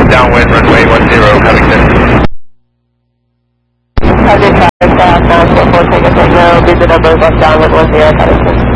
downwind runway 10, Covington. Target traffic, 944, take a signal, visit number 1 downwind 10, Covington.